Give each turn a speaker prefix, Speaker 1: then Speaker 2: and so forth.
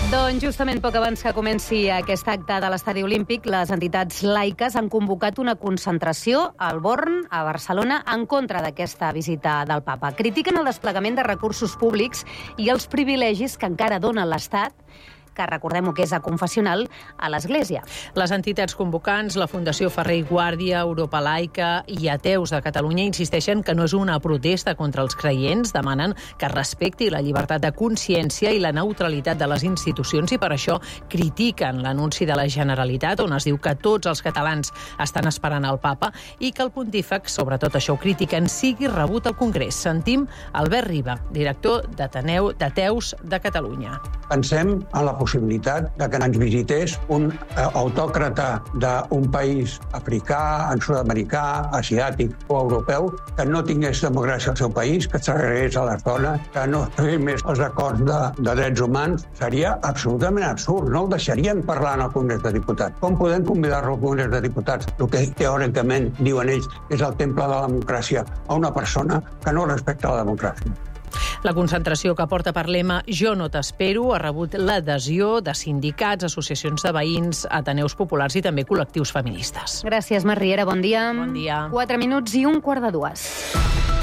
Speaker 1: Doncs justament poc abans que comenci aquest acte de l'Estadi Olímpic, les entitats laiques han convocat una concentració al Born, a Barcelona, en contra d'aquesta visita del papa. Critiquen el desplegament de recursos públics i els privilegis que encara dona l'Estat, que recordem-ho que és aconfessional, a l'Església.
Speaker 2: Les entitats convocants, la Fundació Ferrer i Guàrdia, Europa Laica i Ateus de Catalunya insisteixen que no és una protesta contra els creients, demanen que es respecti la llibertat de consciència i la neutralitat de les institucions i per això critiquen l'anunci de la Generalitat on es diu que tots els catalans estan esperant el papa i que el pontífex, sobretot això ho critiquen, sigui rebut al Congrés. Sentim Albert Riba, director d'Ateus de Catalunya.
Speaker 3: Pensem en la possibilitat de que ens visités un autòcrata d'un país africà, sud-americà, asiàtic o europeu que no tingués democràcia al seu país, que segregués a les dones, que no firmés els acords de drets humans. Seria absolutament absurd. No el deixarien parlar en el Congrés de Diputats. Com podem convidar-lo al Congrés de Diputats, el que teòricament diuen ells és el temple de la democràcia, a una persona que no respecta la democràcia?
Speaker 2: La concentració que porta per lema Jo no t'espero ha rebut l'adhesió de sindicats, associacions de veïns, ateneus populars i també col·lectius feministes.
Speaker 1: Gràcies, Mar Riera. Bon dia.
Speaker 2: Bon dia.
Speaker 1: 4 minuts i 1:15.